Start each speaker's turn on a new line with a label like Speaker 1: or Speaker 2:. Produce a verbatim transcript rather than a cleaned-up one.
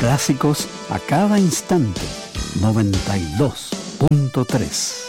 Speaker 1: Clásicos a cada instante. noventa y dos punto tres.